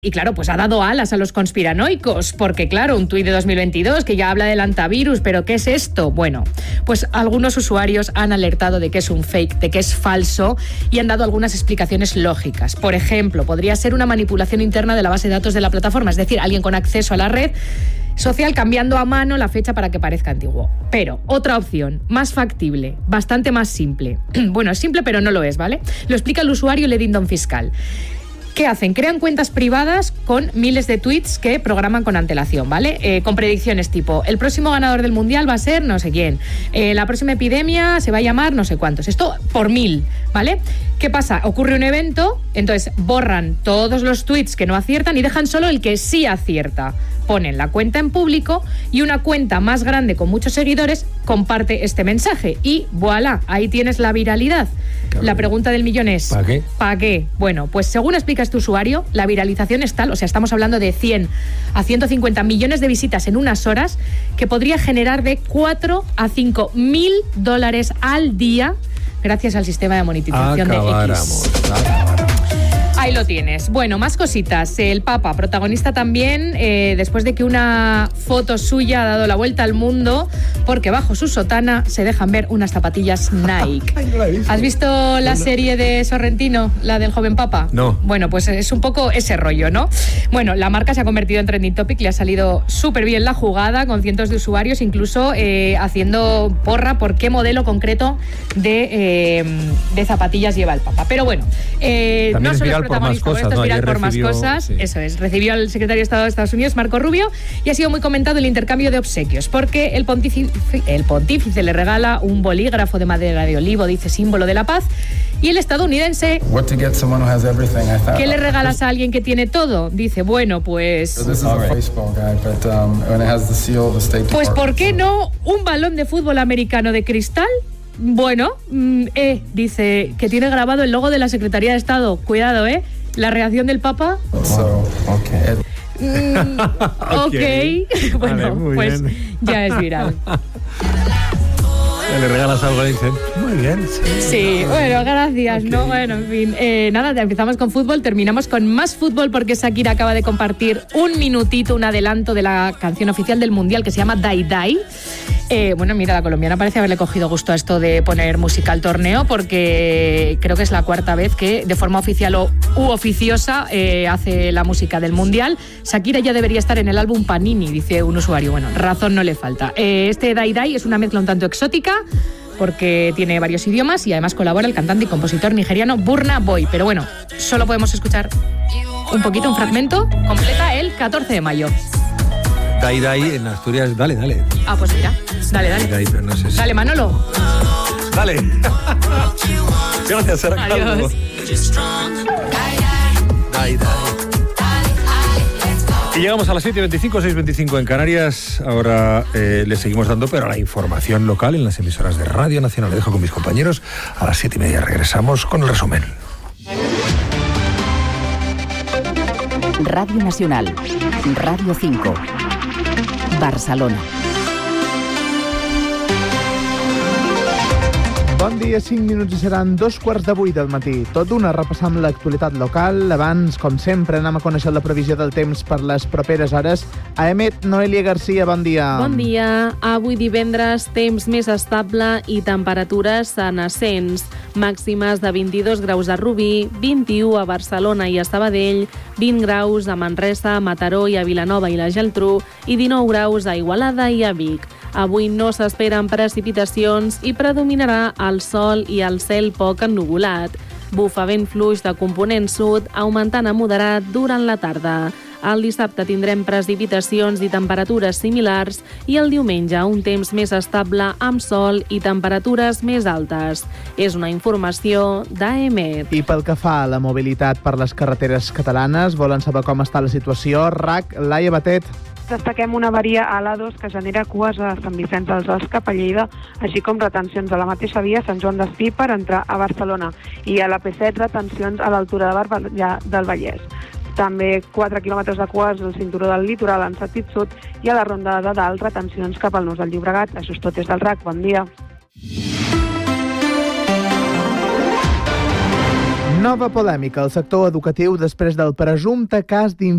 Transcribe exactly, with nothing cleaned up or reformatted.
Y claro, pues ha dado alas a los conspiranoicos, porque claro, un tuit de dos mil veintidós que ya habla del antivirus, pero ¿qué es esto? Bueno, pues algunos usuarios han alertado de que es un fake, de que es falso, y han dado algunas explicaciones lógicas. Por ejemplo, podría ser una manipulación interna de la base de datos de la plataforma, es decir, alguien con acceso a la red social cambiando a mano la fecha para que parezca antiguo. Pero otra opción, más factible, bastante más simple. Bueno, es simple pero no lo es, ¿vale? Lo explica el usuario Ledindon Fiscal. ¿Qué hacen? Crean cuentas privadas con miles de tweets que programan con antelación, ¿vale? Eh, con predicciones tipo, el próximo ganador del Mundial va a ser no sé quién, eh, la próxima epidemia se va a llamar no sé cuántos. Esto por mil, ¿vale? ¿Qué pasa? Ocurre un evento, entonces borran todos los tweets que no aciertan y dejan solo el que sí acierta. Ponen la cuenta en público y una cuenta más grande con muchos seguidores comparte este mensaje y voilà, ahí tienes la viralidad. Claro. La pregunta del millón es ¿para qué? ¿Para qué? Bueno, pues según explica este usuario, la viralización es tal, o sea, estamos hablando de cien a ciento cincuenta millones de visitas en unas horas, que podría generar de cuatro a cinco mil dólares al día gracias al sistema de monetización Acabáramos, de X. acabáramos. Ahí lo tienes. Bueno, más cositas. El Papa, protagonista también, eh, después de que una foto suya ha dado la vuelta al mundo, porque bajo su sotana se dejan ver unas zapatillas Nike. Ay, no la he visto. ¿Has visto la no. serie de Sorrentino, la del joven Papa? No. Bueno, pues es un poco ese rollo, ¿no? Bueno, la marca se ha convertido en trending topic, le ha salido súper bien la jugada, con cientos de usuarios, incluso eh, haciendo porra por qué modelo concreto de, eh, de zapatillas lleva el Papa. Pero bueno, eh, no solo es por más cosas, esto ¿no? es viral Ayer por recibió, más cosas, sí. Eso es, recibió al secretario de Estado de Estados Unidos, Marco Rubio, y ha sido muy comentado el intercambio de obsequios, porque el pontífice, el pontífice le regala un bolígrafo de madera de olivo, dice símbolo de la paz, y el estadounidense, ¿qué le regalas a alguien que tiene todo? Dice, bueno, pues... Pues, ¿por qué no un balón de fútbol americano de cristal? Bueno, eh, dice que tiene grabado el logo de la Secretaría de Estado. Cuidado, ¿eh? La reacción del Papa... So, okay. Mm, ok. okay. Bueno, vale, pues bien. Ya es viral. Le regalas algo y dicen, muy bien. Sí, sí bueno, gracias. Okay. No, bueno, en fin. Eh, nada, empezamos con fútbol, terminamos con más fútbol porque Shakira acaba de compartir un minutito, un adelanto de la canción oficial del Mundial que se llama Dai Dai. Eh, bueno, mira, la colombiana parece haberle cogido gusto a esto de poner música al torneo, porque creo que es la cuarta vez que de forma oficial o u oficiosa eh, hace la música del Mundial. Shakira ya debería estar en el álbum Panini, dice un usuario. Bueno, razón no le falta. Eh, este Dai Dai es una mezcla un tanto exótica, porque tiene varios idiomas y además colabora el cantante y compositor nigeriano Burna Boy. Pero bueno, solo podemos escuchar un poquito, un fragmento, completa el catorce de mayo. Dai Dai en Asturias, dale, dale. Ah, pues mira, dale, dale. Dai, pero no sé si... Dale, Manolo. Dale. Gracias, Sara Calvo. Dai Dai. Y llegamos a las siete y veinticinco, seis y veinticinco en Canarias. Ahora eh, le seguimos dando, pero a la información local en las emisoras de Radio Nacional. Le dejo con mis compañeros. A las siete y media regresamos con el resumen. Radio Nacional, Radio cinco, Barcelona. Bon dia, cinc minuts i seran dos quarts de vuit del matí. Tot d'una, repassam l'actualitat local. Abans, com sempre, anem a conèixer la previsió del temps per les properes hores. A Emet, Noelia Garcia, bon dia. Bon dia. Avui divendres, temps més estable i temperatures en ascens. Màximes de vint-i-dos graus a Rubí, vint-i-u a Barcelona i a Sabadell, vint graus a Manresa, Mataró i a Vilanova i la Geltrú i dinou graus a Igualada i a Vic. Avui no s'esperen precipitacions i predominarà el sol i el cel poc ennuvolat. Bufa vent fluix de component sud, augmentant a moderat durant la tarda. El dissabte tindrem precipitacions i temperatures similars i el diumenge un temps més estable amb sol i temperatures més altes. És una informació d'A E M E T. I pel que fa a la mobilitat per les carreteres catalanes, volen saber com està la situació? R A C, Laia Batet. Destaquem una avaria a l'A dos que genera cues a Sant Vicenç dels Horts cap a Lleida, així com retencions a la mateixa via Sant Joan d'Espí per entrar a Barcelona i a la P set retencions a l'altura de Barberà del Vallès. També quatre quilòmetres de cues al cinturó del litoral en sentit sud i a la ronda de dalt retencions cap al nus del Llobregat. Això és tot des del R A C. Bon dia. Nova polèmica al sector educatiu després del presumpte cas d'infecció